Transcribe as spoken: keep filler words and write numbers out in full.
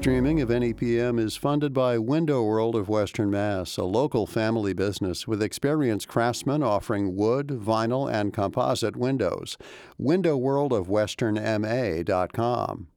streaming of N E P M is funded by Window World of Western Mass, a local family business with experienced craftsmen offering wood, vinyl, and composite windows. window world of western m a dot com.